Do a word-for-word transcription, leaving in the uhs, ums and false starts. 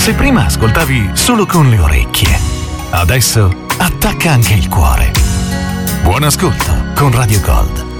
Se prima ascoltavi solo con le orecchie, adesso attacca anche il cuore. Buon ascolto con Radio Gold.